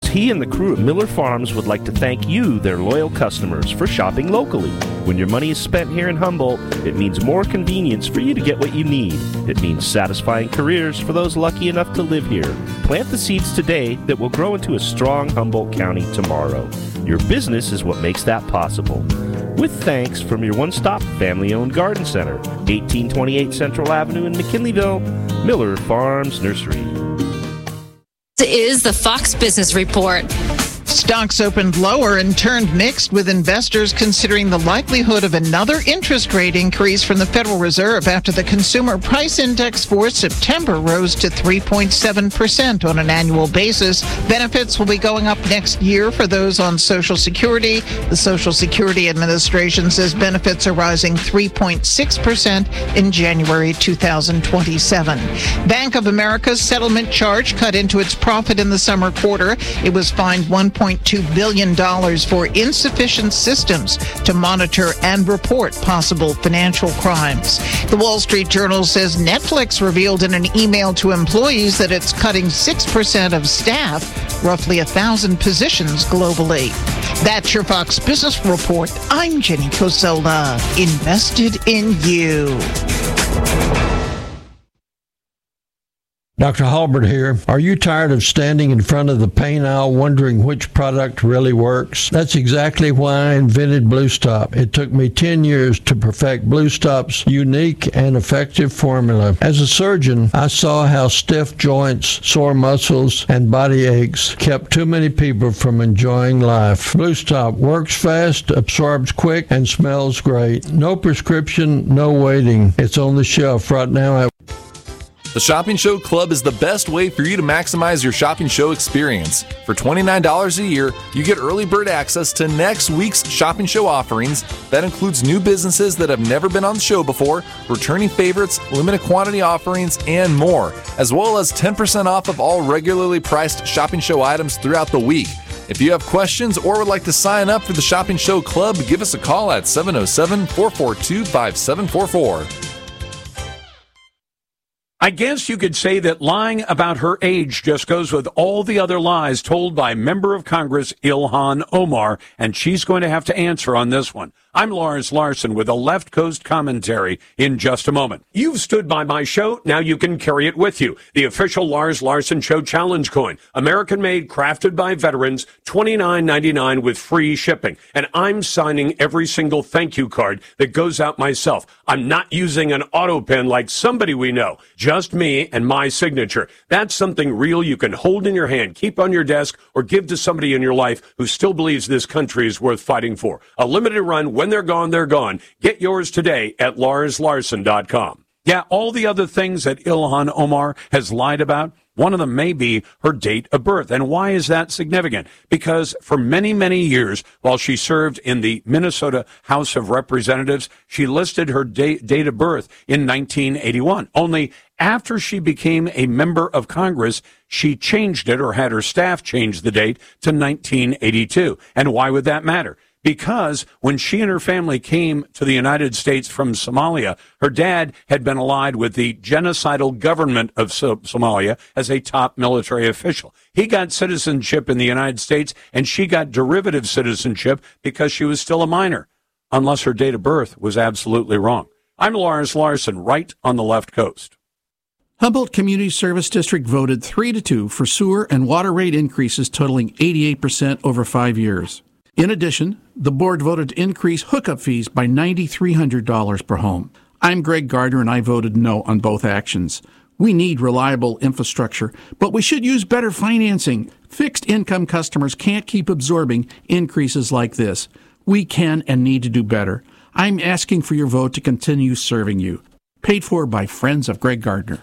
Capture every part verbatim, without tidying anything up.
he and the crew at Miller Farms would like to thank you, their loyal customers, for shopping locally. When your money is spent here in Humboldt, it means more convenience for you to get what you need. It means satisfying careers for those lucky enough to live here. Plant the seeds today that will grow into a strong Humboldt County tomorrow. Your business is what makes that possible. With thanks from your one-stop family-owned garden center, eighteen twenty-eight Central Avenue in McKinleyville, Miller Farms Nursery. This is the Fox Business Report. Stocks opened lower and turned mixed, with investors considering the likelihood of another interest rate increase from the Federal Reserve after the Consumer Price Index for September rose to three point seven percent on an annual basis. Benefits will be going up next year for those on Social Security. The Social Security Administration says benefits are rising three point six percent in January two thousand twenty-seven. Bank of America's settlement charge cut into its profit in the summer quarter. It was fined one point two billion dollars for insufficient systems to monitor and report possible financial crimes. The Wall Street Journal says Netflix revealed in an email to employees that it's cutting six percent of staff, roughly one thousand positions globally. That's your Fox Business Report. I'm Jenny Cosola, invested in you. Doctor Halbert here. Are you tired of standing in front of the pain aisle wondering which product really works? That's exactly why I invented Blue Stop. It took me ten years to perfect Blue Stop's unique and effective formula. As a surgeon, I saw how stiff joints, sore muscles, and body aches kept too many people from enjoying life. Blue Stop works fast, absorbs quick, and smells great. No prescription, no waiting. It's on the shelf right now at The Shopping Show Club is the best way for you to maximize your shopping show experience. For twenty-nine dollars a year, you get early bird access to next week's shopping show offerings. That includes new businesses that have never been on the show before, returning favorites, limited quantity offerings, and more, as well as ten percent off of all regularly priced shopping show items throughout the week. If you have questions or would like to sign up for the Shopping Show Club, give us a call at seven oh seven, four four two, five seven four four. I guess you could say that lying about her age just goes with all the other lies told by Member of Congress Ilhan Omar, and she's going to have to answer on this one. I'm Lars Larson with a Left Coast commentary in just a moment. You've stood by my show, now you can carry it with you. The official Lars Larson Show Challenge Coin, American-made, crafted by veterans, twenty-nine ninety-nine with free shipping. And I'm signing every single thank you card that goes out myself. I'm not using an auto pen like somebody we know. Just me and my signature. That's something real you can hold in your hand, keep on your desk, or give to somebody in your life who still believes this country is worth fighting for. A limited run. When they're gone, they're gone. Get yours today at lars larson dot com. Yeah, all the other things that Ilhan Omar has lied about, one of them may be her date of birth. And why is that significant? Because for many, many years, while she served in the Minnesota House of Representatives, she listed her date, date of birth in nineteen eighty-one. Only after she became a member of Congress, she changed it, or had her staff change the date, to nineteen eighty-two. And why would that matter? Because when she and her family came to the United States from Somalia, her dad had been allied with the genocidal government of Somalia as a top military official. He got citizenship in the United States, and she got derivative citizenship because she was still a minor, unless her date of birth was absolutely wrong. I'm Lars Larson, right on the left coast. Humboldt Community Service District voted three to two for sewer and water rate increases totaling eighty-eight percent over five years. In addition, the board voted to increase hookup fees by nine thousand three hundred dollars per home. I'm Greg Gardner, and I voted no on both actions. We need reliable infrastructure, but we should use better financing. Fixed-income customers can't keep absorbing increases like this. We can and need to do better. I'm asking for your vote to continue serving you. Paid for by Friends of Greg Gardner.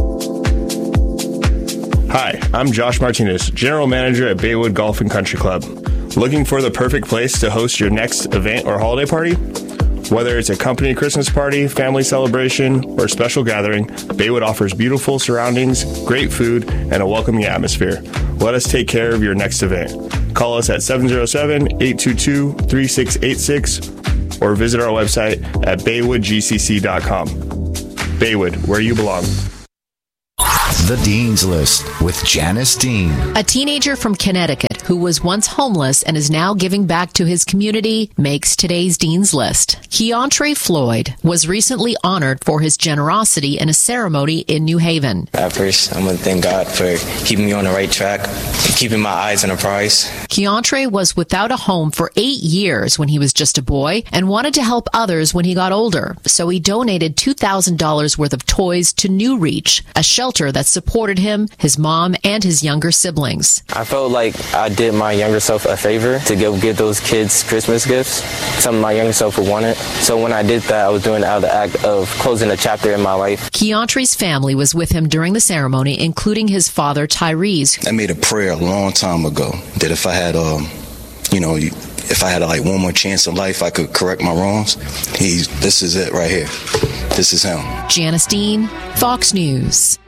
Hi, I'm Josh Martinez, General Manager at Baywood Golf and Country Club. Looking for the perfect place to host your next event or holiday party? Whether it's a company Christmas party, family celebration, or special gathering, Baywood offers beautiful surroundings, great food, and a welcoming atmosphere. Let us take care of your next event. Call us at seven oh seven, eight two two, three six eight six or visit our website at baywood g c c dot com. Baywood, where you belong. The Dean's List with Janice Dean. A teenager from Connecticut who was once homeless and is now giving back to his community makes today's Dean's List. Keontre Floyd was recently honored for his generosity in a ceremony in New Haven. At first, I'm going to thank God for keeping me on the right track and keeping my eyes on the prize. Keontre was without a home for eight years when he was just a boy and wanted to help others when he got older. So he donated two thousand dollars worth of toys to New Reach, a shelter that supported him, his mom, and his younger siblings. I felt like I did my younger self a favor to go give those kids Christmas gifts, something my younger self would wanted. So when I did that, I was doing it out of the act of closing a chapter in my life. Keontre's family was with him during the ceremony, including his father, Tyrese. I made a prayer a long time ago that if I had, um, you know, if I had like one more chance in life, I could correct my wrongs. He's, this is it right here. This is him. Janice Dean, Fox News.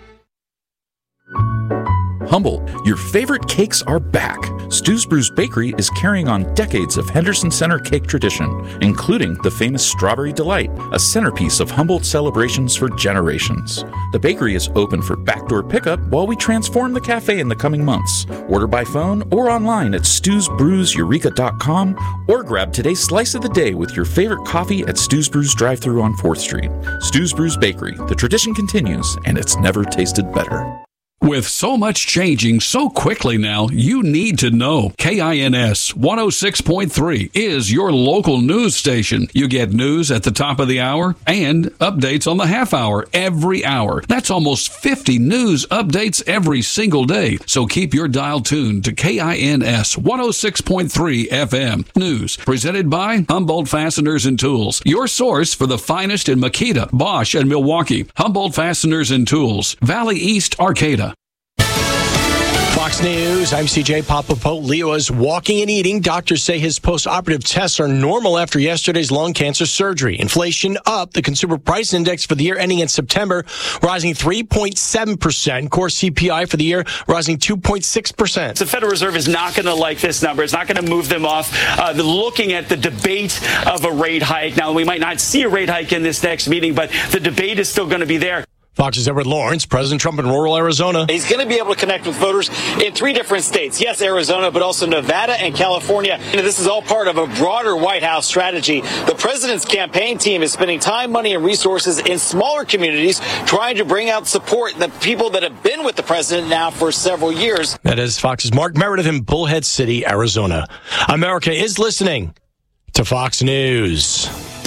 Humble, your favorite cakes are back. Stu's Brews Bakery is carrying on decades of Henderson Center cake tradition, including the famous Strawberry Delight, a centerpiece of Humboldt celebrations for generations. The bakery is open for backdoor pickup while we transform the cafe in the coming months. Order by phone or online at stews brews eureka dot com or grab today's slice of the day with your favorite coffee at Stu's Brews drive-thru on fourth street. Stu's Brews Bakery, the tradition continues and it's never tasted better. With so much changing so quickly now, you need to know. K I N S one oh six point three is your local news station. You get news at the top of the hour and updates on the half hour every hour. That's almost fifty news updates every single day. So keep your dial tuned to K I N S one oh six point three F M. News presented by Humboldt Fasteners and Tools, your source for the finest in Makita, Bosch, and Milwaukee. Humboldt Fasteners and Tools, Valley East, Arcata. Fox News, I'm C J Papapo. Leo is walking and eating. Doctors say his post-operative tests are normal after yesterday's lung cancer surgery. Inflation up. The consumer price index for the year ending in September rising three point seven percent. Core C P I for the year rising two point six percent. The Federal Reserve is not going to like this number. It's not going to move them off. Uh, they're looking at the debate of a rate hike. Now, we might not see a rate hike in this next meeting, but the debate is still going to be there. Fox's Edward Lawrence, President Trump in rural Arizona. He's going to be able to connect with voters in three different states. Yes, Arizona, but also Nevada and California. And this is all part of a broader White House strategy. The president's campaign team is spending time, money, and resources in smaller communities trying to bring out support the people that have been with the president now for several years. That is Fox's Mark Meredith in Bullhead City, Arizona. America is listening to Fox News.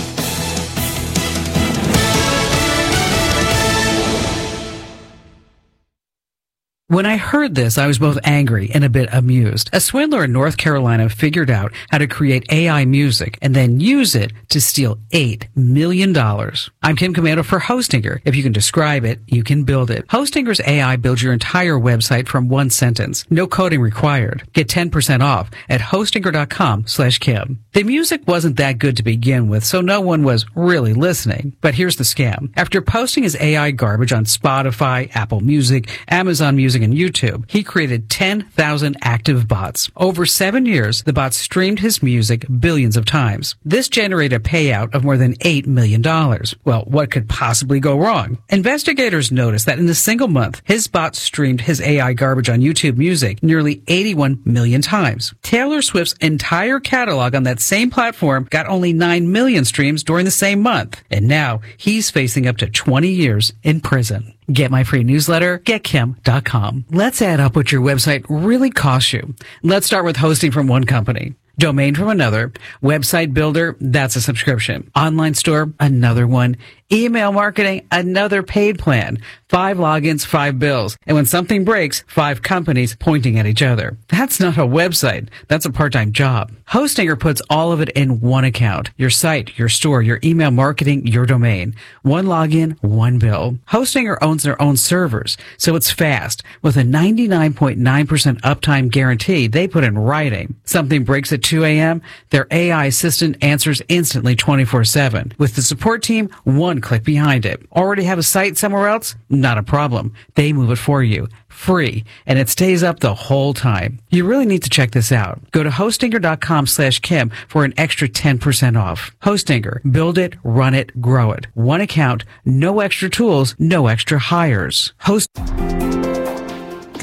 When I heard this, I was both angry and a bit amused. A swindler in North Carolina figured out how to create A I music and then use it to steal eight million dollars. I'm Kim Commando for Hostinger. If you can describe it, you can build it. Hostinger's A I builds your entire website from one sentence. No coding required. Get ten percent off at hostinger.com slash Kim. The music wasn't that good to begin with, so no one was really listening. But here's the scam. After posting his A I garbage on Spotify, Apple Music, Amazon Music, and YouTube, he created ten thousand active bots. Over seven years, the bots streamed his music billions of times. This generated a payout of more than eight million dollars. Well, what could possibly go wrong? Investigators noticed that in a single month, his bots streamed his A I garbage on YouTube Music nearly eighty-one million times. Taylor Swift's entire catalog on that same platform got only nine million streams during the same month. And now, he's facing up to twenty years in prison. Get my free newsletter, get kim dot com. Let's add up what your website really costs you. Let's start with hosting from one company. Domain from another. Website builder, that's a subscription. Online store, another one. Email marketing, another paid plan. Five logins, five bills. And when something breaks, five companies pointing at each other. That's not a website. That's a part-time job. Hostinger puts all of it in one account. Your site, your store, your email marketing, your domain. One login, one bill. Hostinger owns their own servers, so it's fast. With a ninety-nine point nine percent uptime guarantee they put in writing. Something breaks at two a.m., their A I assistant answers instantly twenty-four seven. With the support team, one click behind it. Already have a site somewhere else? Not a problem. They move it for you. Free. And it stays up the whole time. You really need to check this out. Go to hostinger.com slash Kim for an extra ten percent off. Hostinger. Build it, run it, grow it. One account, no extra tools, no extra hires. Host...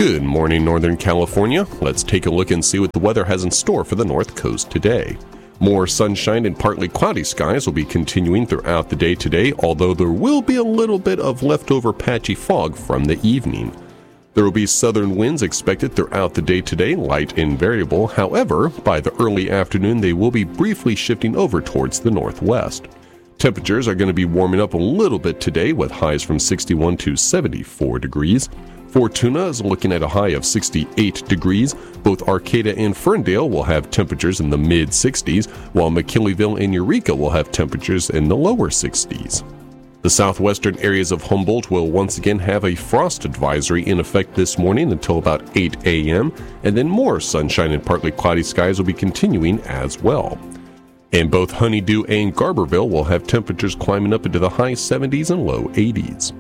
Good morning, Northern California. Let's take a look and see what the weather has in store for the North Coast today. More sunshine and partly cloudy skies will be continuing throughout the day today, although there will be a little bit of leftover patchy fog from the evening. There will be southern winds expected throughout the day today, light and variable. However, by the early afternoon, they will be briefly shifting over towards the northwest. Temperatures are going to be warming up a little bit today with highs from sixty-one to seventy-four degrees. Fortuna is looking at a high of sixty-eight degrees. Both Arcata and Ferndale will have temperatures in the mid sixties, while McKinleyville and Eureka will have temperatures in the lower sixties. The southwestern areas of Humboldt will once again have a frost advisory in effect this morning until about eight a.m., and then more sunshine and partly cloudy skies will be continuing as well. And both Honeydew and Garberville will have temperatures climbing up into the high seventies and low eighties.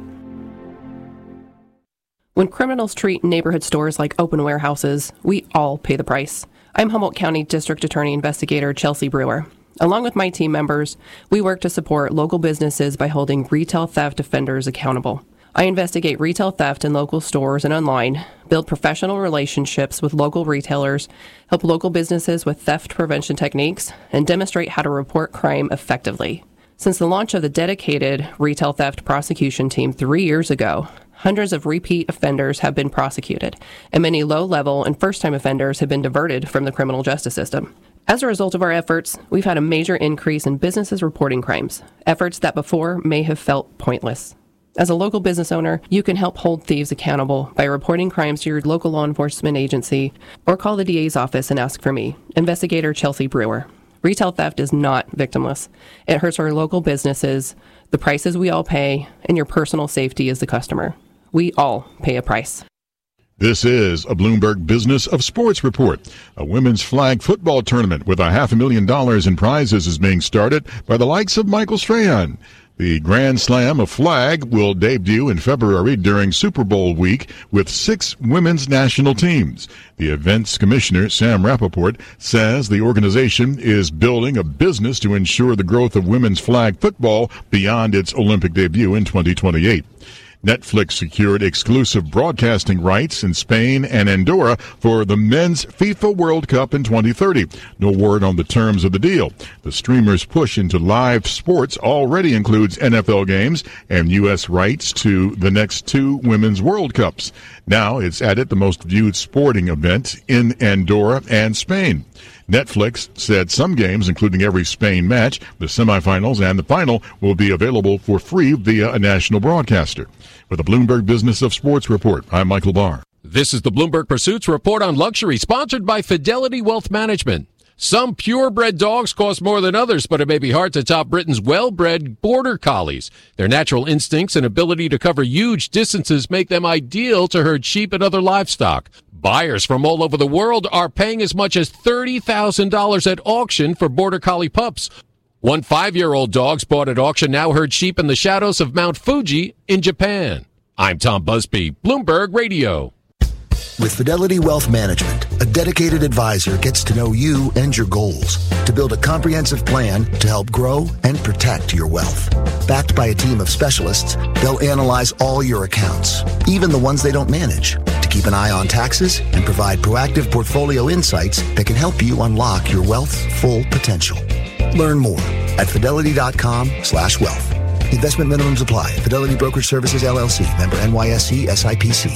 When criminals treat neighborhood stores like open warehouses, we all pay the price. I'm Humboldt County District Attorney Investigator Chelsea Brewer. Along with my team members, we work to support local businesses by holding retail theft offenders accountable. I investigate retail theft in local stores and online, build professional relationships with local retailers, help local businesses with theft prevention techniques, and demonstrate how to report crime effectively. Since the launch of the dedicated retail theft prosecution team three years ago, hundreds of repeat offenders have been prosecuted, and many low-level and first-time offenders have been diverted from the criminal justice system. As a result of our efforts, we've had a major increase in businesses reporting crimes, efforts that before may have felt pointless. As a local business owner, you can help hold thieves accountable by reporting crimes to your local law enforcement agency or call the D A's office and ask for me, Investigator Chelsea Brewer. Retail theft is not victimless. It hurts our local businesses, the prices we all pay, and your personal safety as the customer. We all pay a price. This is a Bloomberg Business of Sports report. A women's flag football tournament with a half a million dollars in prizes is being started by the likes of Michael Strahan. The Grand Slam of Flag will debut in February during Super Bowl week with six women's national teams. The event's commissioner, Sam Rappaport, says the organization is building a business to ensure the growth of women's flag football beyond its Olympic debut in twenty twenty-eight. Netflix secured exclusive broadcasting rights in Spain and Andorra for the men's FIFA World Cup in twenty thirty. No word on the terms of the deal. The streamer's push into live sports already includes N F L games and U S rights to the next two Women's World Cups. Now it's added the most viewed sporting event in Andorra and Spain. Netflix said some games, including every Spain match, the semifinals, and the final, will be available for free via a national broadcaster. With the Bloomberg Business of Sports report, I'm Michael Barr. This is the Bloomberg Pursuits Report on Luxury, sponsored by Fidelity Wealth Management. Some purebred dogs cost more than others, but it may be hard to top Britain's well-bred Border Collies. Their natural instincts and ability to cover huge distances make them ideal to herd sheep and other livestock. Buyers from all over the world are paying as much as thirty thousand dollars at auction for Border Collie pups. One five-year-old dog bought at auction now herd sheep in the shadows of Mount Fuji in Japan. I'm Tom Busby, Bloomberg Radio. With Fidelity Wealth Management, a dedicated advisor gets to know you and your goals to build a comprehensive plan to help grow and protect your wealth. Backed by a team of specialists, they'll analyze all your accounts, even the ones they don't manage, to keep an eye on taxes and provide proactive portfolio insights that can help you unlock your wealth's full potential. Learn more at fidelity.com slash wealth. Investment minimums apply. Fidelity Brokerage Services, L L C. Member N Y S E S I P C.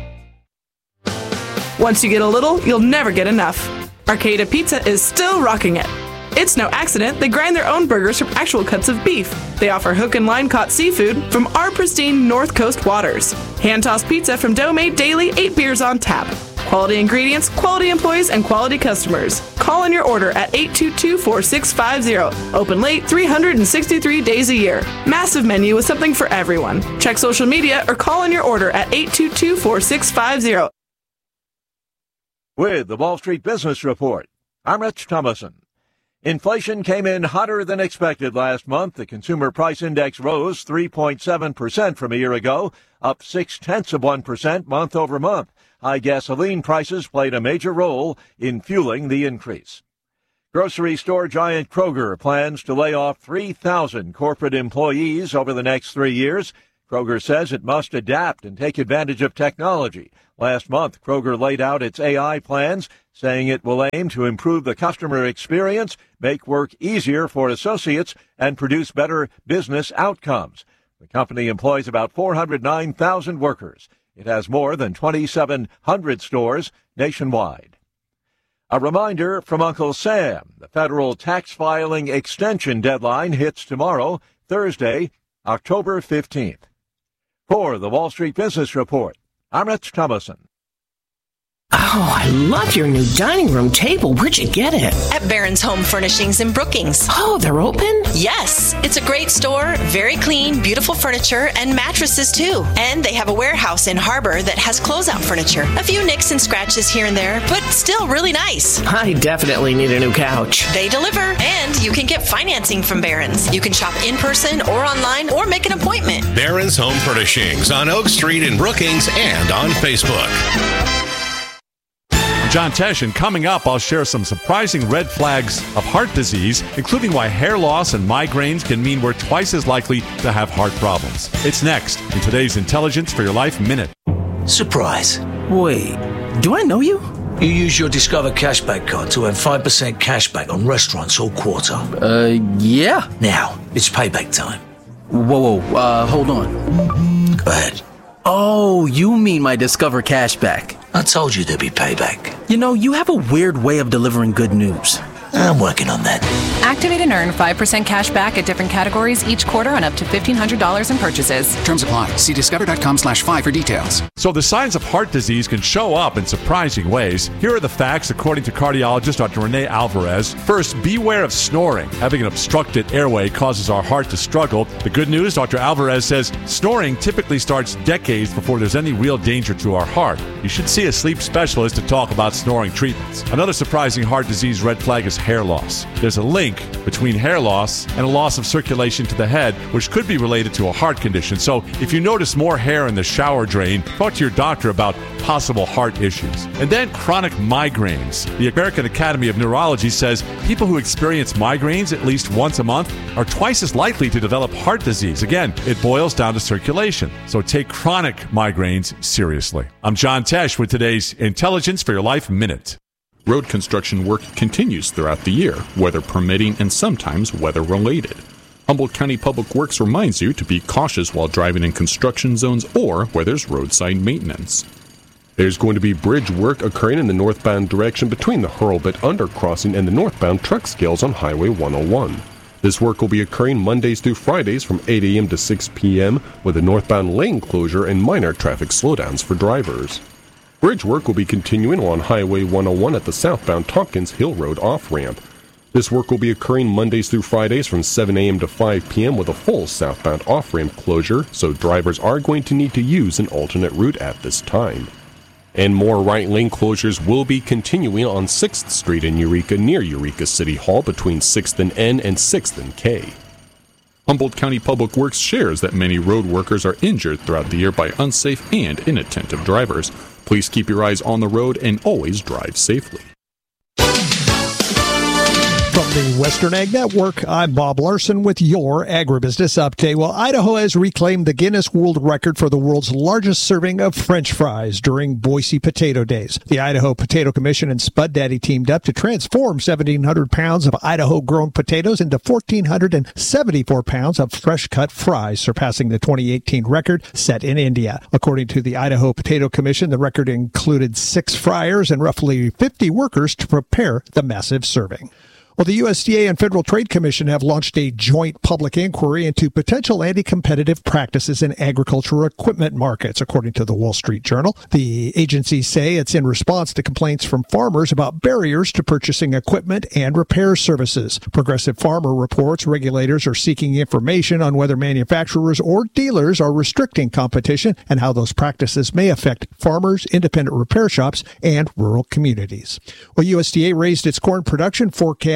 Once you get a little, you'll never get enough. Arcata Pizza is still rocking it. It's no accident they grind their own burgers from actual cuts of beef. They offer hook and line caught seafood from our pristine North Coast waters. Hand-tossed pizza from dough made daily, eight beers on tap. Quality ingredients, quality employees, and quality customers. Call in your order at eight two two, four six five zero. Open late three hundred sixty-three days a year. Massive menu with something for everyone. Check social media or call in your order at eight two two, four six five zero. With the Wall Street Business Report, I'm Rich Thomason. Inflation came in hotter than expected last month. The Consumer Price Index rose three point seven percent from a year ago, up six-tenths of one percent month over month. High gasoline prices played a major role in fueling the increase. Grocery store giant Kroger plans to lay off three thousand corporate employees over the next three years. Kroger says it must adapt and take advantage of technology. Last month, Kroger laid out its A I plans, saying it will aim to improve the customer experience, make work easier for associates, and produce better business outcomes. The company employs about four hundred nine thousand workers. It has more than twenty-seven hundred stores nationwide. A reminder from Uncle Sam. The federal tax filing extension deadline hits tomorrow, Thursday, October fifteenth. For the Wall Street Business Report, I'm Rich Thomason. Oh, I love your new dining room table. Where'd you get it? At Barron's Home Furnishings in Brookings. Oh, they're open? Yes. It's a great store, very clean, beautiful furniture, and mattresses too. And they have a warehouse in Harbor that has closeout furniture. A few nicks and scratches here and there, but still really nice. I definitely need a new couch. They deliver, and you can get financing from Barron's. You can shop in person or online or make an appointment. Barron's Home Furnishings on Oak Street in Brookings and on Facebook. John Tesh, and coming up, I'll share some surprising red flags of heart disease, including why hair loss and migraines can mean we're twice as likely to have heart problems. It's next in today's Intelligence for Your Life Minute. Surprise. Wait, do I know you? You use your Discover Cashback card to earn five percent cashback on restaurants all quarter. Uh, yeah. Now, it's payback time. Whoa, whoa, uh, hold on. Go ahead. Oh, you mean my Discover Cashback. I told you there'd be payback. You know, you have a weird way of delivering good news. I'm working on that. Activate and earn five percent cash back at different categories each quarter on up to fifteen hundred dollars in purchases. Terms apply. See discover.com slash five for details. So the signs of heart disease can show up in surprising ways. Here are the facts according to cardiologist Doctor Renee Alvarez. First, beware of snoring. Having an obstructed airway causes our heart to struggle. The good news, Doctor Alvarez says, snoring typically starts decades before there's any real danger to our heart. You should see a sleep specialist to talk about snoring treatments. Another surprising heart disease red flag is hair loss. There's a link between hair loss and a loss of circulation to the head, which could be related to a heart condition. So if you notice more hair in the shower drain, talk to your doctor about possible heart issues. And then chronic migraines. The American Academy of Neurology says people who experience migraines at least once a month are twice as likely to develop heart disease. Again, it boils down to circulation. So take chronic migraines seriously. I'm John Tesh with today's Intelligence for Your Life Minute. Road construction work continues throughout the year, weather permitting and sometimes weather-related. Humboldt County Public Works reminds you to be cautious while driving in construction zones or where there's roadside maintenance. There's going to be bridge work occurring in the northbound direction between the Hurlbut undercrossing and the northbound truck scales on Highway one oh one. This work will be occurring Mondays through Fridays from eight a.m. to six p.m. with a northbound lane closure and minor traffic slowdowns for drivers. Bridge work will be continuing on Highway one oh one at the southbound Tompkins Hill Road off-ramp. This work will be occurring Mondays through Fridays from seven a.m. to five p.m. with a full southbound off-ramp closure, so drivers are going to need to use an alternate route at this time. And more right lane closures will be continuing on sixth Street in Eureka near Eureka City Hall between sixth and N and sixth and K. Humboldt County Public Works shares that many road workers are injured throughout the year by unsafe and inattentive drivers. Please keep your eyes on the road and always drive safely. From the Western Ag Network, I'm Bob Larson with your Agribusiness Update. Well, Idaho has reclaimed the Guinness World Record for the world's largest serving of French fries during Boise Potato Days. The Idaho Potato Commission and Spud Daddy teamed up to transform seventeen hundred pounds of Idaho-grown potatoes into one thousand four hundred seventy-four pounds of fresh-cut fries, surpassing the twenty eighteen record set in India. According to the Idaho Potato Commission, the record included six fryers and roughly fifty workers to prepare the massive serving. Well, the U S D A and Federal Trade Commission have launched a joint public inquiry into potential anti-competitive practices in agricultural equipment markets, according to the Wall Street Journal. The agencies say it's in response to complaints from farmers about barriers to purchasing equipment and repair services. Progressive Farmer reports regulators are seeking information on whether manufacturers or dealers are restricting competition and how those practices may affect farmers, independent repair shops, and rural communities. Well, U S D A raised its corn production forecast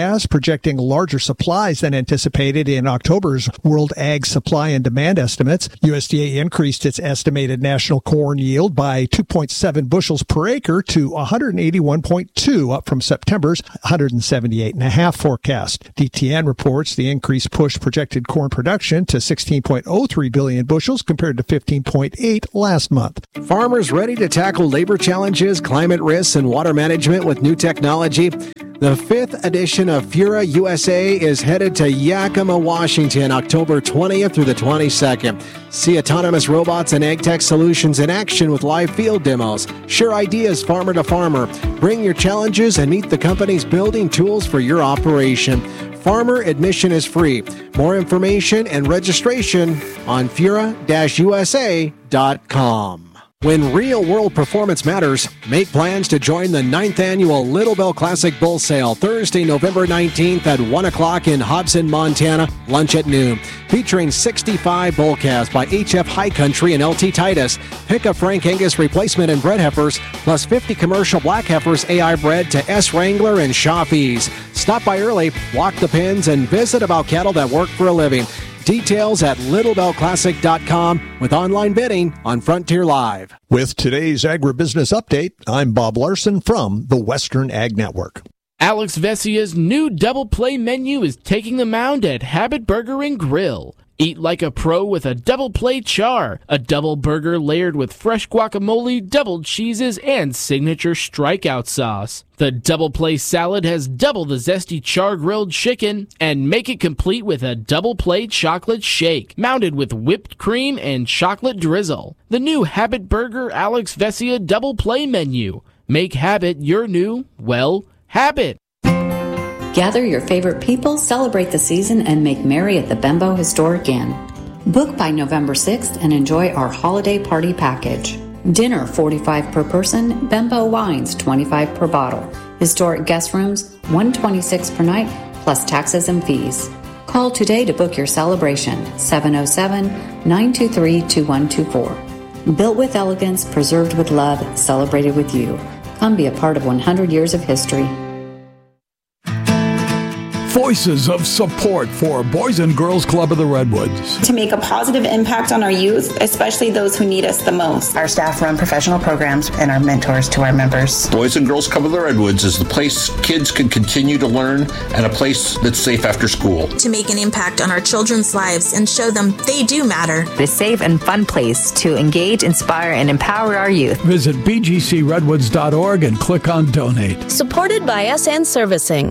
forecast, projecting larger supplies than anticipated in October's World Ag Supply and Demand estimates. U S D A increased its estimated national corn yield by two point seven bushels per acre to one hundred eighty-one point two, up from September's one hundred seventy-eight point five forecast. D T N reports the increase pushed projected corn production to sixteen point oh three billion bushels compared to fifteen point eight last month. Farmers ready to tackle labor challenges, climate risks, and water management with new technology? The fifth edition of Fura U S A is headed to Yakima, Washington, October twentieth through the twenty-second. See autonomous robots and ag tech solutions in action with live field demos. Share ideas farmer to farmer. Bring your challenges and meet the companies building tools for your operation. Farmer admission is free. More information and registration on fura dash u s a dot com. When real-world performance matters, make plans to join the ninth Annual Little Bell Classic Bull Sale Thursday, November nineteenth at one o'clock in Hobson, Montana, lunch at noon. Featuring sixty-five bull calves by H F High Country and L T Titus. Pick a Frank Angus replacement and bred heifers, plus fifty commercial black heifers A I bred to S. Wrangler and Shaw Fees. Stop by early, walk the pens, and visit about cattle that work for a living. Details at little bell classic dot com with online bidding on Frontier Live. With today's Agribusiness Update, I'm Bob Larson from the Western Ag Network. Alex Vessia's new double play menu is taking the mound at Habit Burger and Grill. Eat like a pro with a double play char, a double burger layered with fresh guacamole, double cheeses, and signature strikeout sauce. The double play salad has double the zesty char grilled chicken, and make it complete with a double play chocolate shake, mounted with whipped cream and chocolate drizzle. The new Habit Burger Alex Vessia double play menu. Make Habit your new, well, habit. Gather your favorite people, celebrate the season, and make merry at the Bembo Historic Inn. Book by November sixth and enjoy our holiday party package. Dinner forty-five dollars per person, Bembo wines twenty-five dollars per bottle. Historic guest rooms one hundred twenty-six dollars per night, plus taxes and fees. Call today to book your celebration, seven oh seven, nine two three, two one two four. Built with elegance, preserved with love, celebrated with you. Come be a part of one hundred years of history. Voices of support for Boys and Girls Club of the Redwoods. To make a positive impact on our youth, especially those who need us the most. Our staff run professional programs and are mentors to our members. Boys and Girls Club of the Redwoods is the place kids can continue to learn and a place that's safe after school. To make an impact on our children's lives and show them they do matter. A safe and fun place to engage, inspire, and empower our youth. Visit b g c redwoods dot org and click on Donate. Supported by S N Servicing.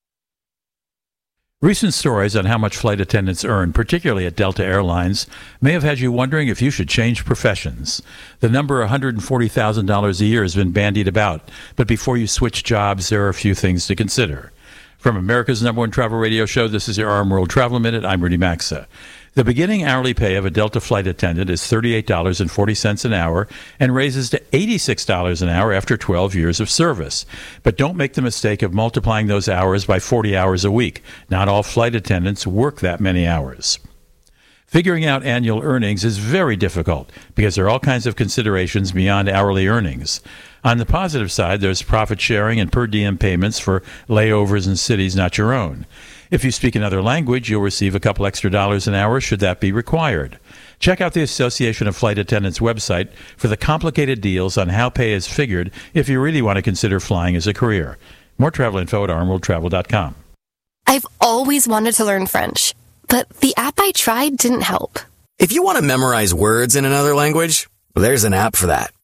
Recent stories on how much flight attendants earn, particularly at Delta Airlines, may have had you wondering if you should change professions. The number one hundred forty thousand dollars a year has been bandied about, but before you switch jobs, there are a few things to consider. From America's number one travel radio show, this is your Arm World Travel Minute. I'm Rudy Maxa. The beginning hourly pay of a Delta flight attendant is thirty-eight dollars and forty cents an hour and raises to eighty-six dollars an hour after twelve years of service. But don't make the mistake of multiplying those hours by forty hours a week. Not all flight attendants work that many hours. Figuring out annual earnings is very difficult because there are all kinds of considerations beyond hourly earnings. On the positive side, there's profit sharing and per diem payments for layovers in cities not your own. If you speak another language, you'll receive a couple extra dollars an hour should that be required. Check out the Association of Flight Attendants website for the complicated deals on how pay is figured if you really want to consider flying as a career. More travel info at arm world travel dot com. I've always wanted to learn French, but the app I tried didn't help. If you want to memorize words in another language, there's an app for that.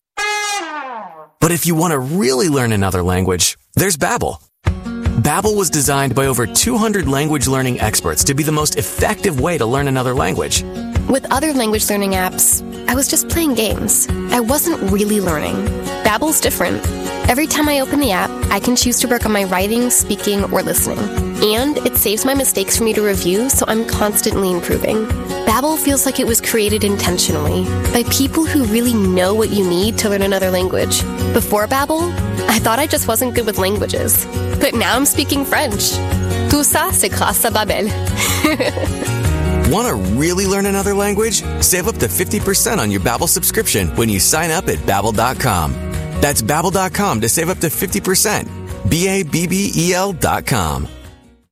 But if you want to really learn another language, there's Babbel. Babbel was designed by over two hundred language learning experts to be the most effective way to learn another language. With other language learning apps, I was just playing games. I wasn't really learning. Babbel's different. Every time I open the app, I can choose to work on my writing, speaking, or listening. And it saves my mistakes for me to review, so I'm constantly improving. Babbel feels like it was created intentionally by people who really know what you need to learn another language. Before Babbel, I thought I just wasn't good with languages. But now I'm speaking French. Tout ça, c'est grâce à Babbel. Want to really learn another language? Save up to fifty percent on your Babbel subscription when you sign up at babbel dot com. That's babbel dot com to save up to fifty percent. B A B B E L dot com.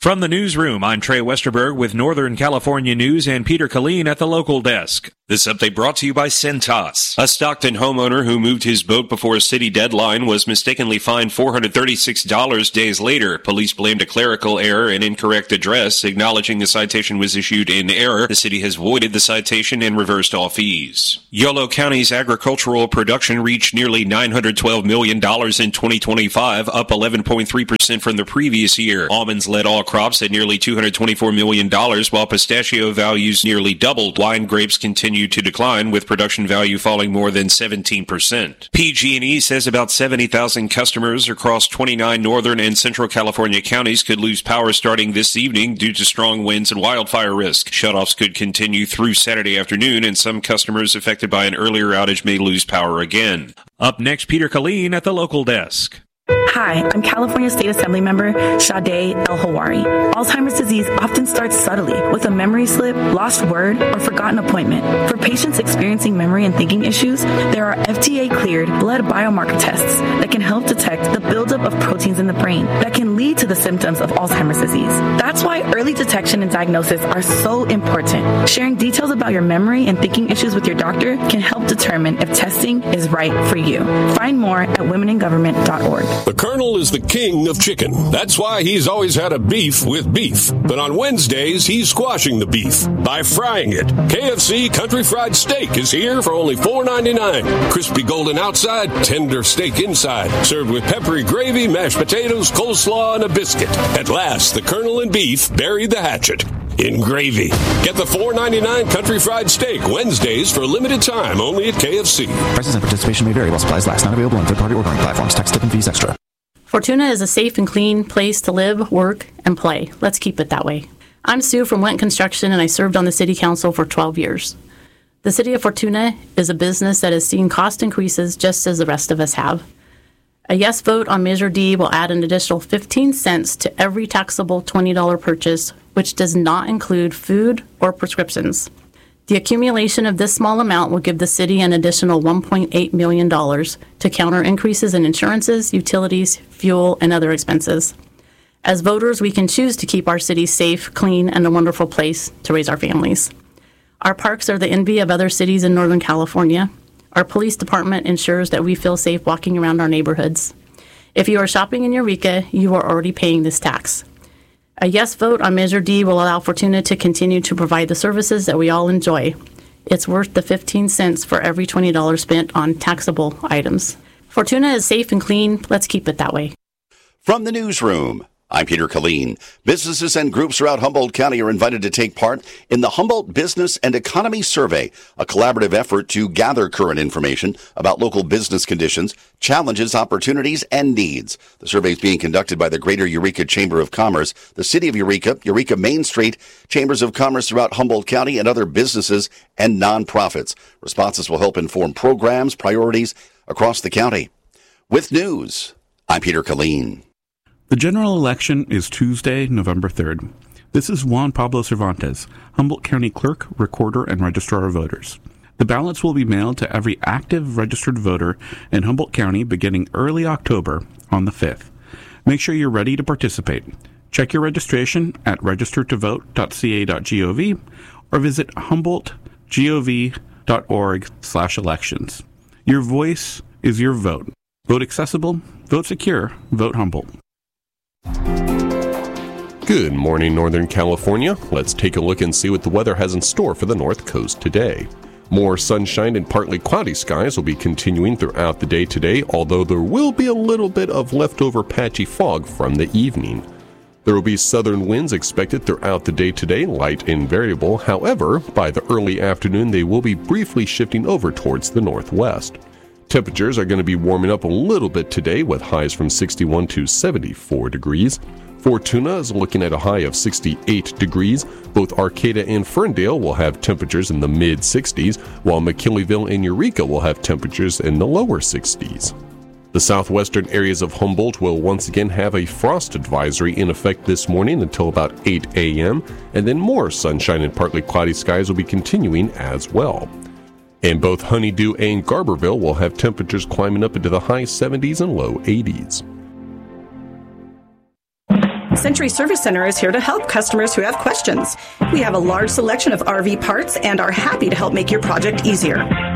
From the newsroom, I'm Trey Westerberg with Northern California News and Peter Killeen at the local desk. This update brought to you by Cintas. A Stockton homeowner who moved his boat before a city deadline was mistakenly fined four hundred thirty-six dollars days later. Police blamed a clerical error and incorrect address. Acknowledging the citation was issued in error, the city has voided the citation and reversed all fees. Yolo County's agricultural production reached nearly nine hundred twelve million dollars in twenty twenty-five, up eleven point three percent from the previous year. Almonds led all crops at nearly two hundred twenty-four million dollars, while pistachio values nearly doubled. Wine grapes continue to decline, with production value falling more than seventeen percent. P G and E says about seventy thousand customers across twenty-nine northern and central California counties could lose power starting this evening due to strong winds and wildfire risk. Shutoffs could continue through Saturday afternoon, and some customers affected by an earlier outage may lose power again. Up next, Peter Killeen at the local desk. Hi, I'm California State Assembly member Sade El-Hawari. Alzheimer's disease often starts subtly with a memory slip, lost word, or forgotten appointment. For patients experiencing memory and thinking issues, there are F D A-cleared blood biomarker tests that can help detect the buildup of proteins in the brain that can lead to the symptoms of Alzheimer's disease. That's why early detection and diagnosis are so important. Sharing details about your memory and thinking issues with your doctor can help determine if testing is right for you. Find more at women in government dot org. The Colonel is the king of chicken. That's why he's always had a beef with beef. But on Wednesdays, he's squashing the beef by frying it. K F C Country Fried Steak is here for only four ninety-nine. Crispy golden outside, tender steak inside. Served with peppery gravy, mashed potatoes, coleslaw, and a biscuit. At last, the Colonel and beef buried the hatchet in gravy. Get the four ninety-nine Country Fried Steak Wednesdays for a limited time only at K F C. Prices and participation may vary while supplies last. Not available on third-party ordering platforms. Tax, tip, and fees extra. Fortuna is a safe and clean place to live, work, and play. Let's keep it that way. I'm Sue from Went Construction, and I served on the City Council for twelve years. The City of Fortuna is a business that has seen cost increases just as the rest of us have. A yes vote on Measure D will add an additional fifteen cents to every taxable twenty dollars purchase, which does not include food or prescriptions. The accumulation of this small amount will give the city an additional one point eight million dollars to counter increases in insurances, utilities, fuel, and other expenses. As voters, we can choose to keep our city safe, clean, and a wonderful place to raise our families. Our parks are the envy of other cities in Northern California. Our police department ensures that we feel safe walking around our neighborhoods. If you are shopping in Eureka, you are already paying this tax. A yes vote on Measure D will allow Fortuna to continue to provide the services that we all enjoy. It's worth the fifteen cents for every twenty dollars spent on taxable items. Fortuna is safe and clean. Let's keep it that way. From the newsroom, I'm Peter Killeen. Businesses and groups throughout Humboldt County are invited to take part in the Humboldt Business and Economy Survey, a collaborative effort to gather current information about local business conditions, challenges, opportunities, and needs. The survey is being conducted by the Greater Eureka Chamber of Commerce, the City of Eureka, Eureka Main Street, Chambers of Commerce throughout Humboldt County, and other businesses and nonprofits. Responses will help inform programs, priorities across the county. With news, I'm Peter Killeen. The general election is Tuesday, November third. This is Juan Pablo Cervantes, Humboldt County Clerk, Recorder, and Registrar of Voters. The ballots will be mailed to every active registered voter in Humboldt County beginning early October on the fifth. Make sure you're ready to participate. Check your registration at register to vote dot c a dot gov or visit humboldt gov dot org slash elections. Your voice is your vote. Vote accessible, vote secure, vote Humboldt. Good morning, Northern California. Let's take a look and see what the weather has in store for the North Coast today. More sunshine and partly cloudy skies will be continuing throughout the day today, although there will be a little bit of leftover patchy fog from the evening. There will be southern winds expected throughout the day today, light and variable. However, by the early afternoon, they will be briefly shifting over towards the northwest. Temperatures are going to be warming up a little bit today with highs from sixty-one to seventy-four degrees. Fortuna is looking at a high of sixty-eight degrees. Both Arcata and Ferndale will have temperatures in the mid-sixties, while McKinleyville and Eureka will have temperatures in the lower sixties. The southwestern areas of Humboldt will once again have a frost advisory in effect this morning until about eight a.m., and then more sunshine and partly cloudy skies will be continuing as well. And both Honeydew and Garberville will have temperatures climbing up into the high seventies and low eighties. Century Service Center is here to help customers who have questions. We have a large selection of R V parts and are happy to help make your project easier.